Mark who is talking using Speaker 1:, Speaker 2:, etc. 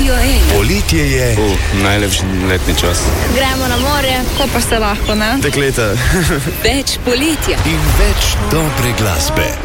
Speaker 1: Radio 1.
Speaker 2: Poletje je.
Speaker 3: Najlepši letni čas.
Speaker 4: Gremo na morje, ko pa se lahko, ne?
Speaker 3: Dekleta.
Speaker 1: Več poletja.
Speaker 2: In več dobre glasbe.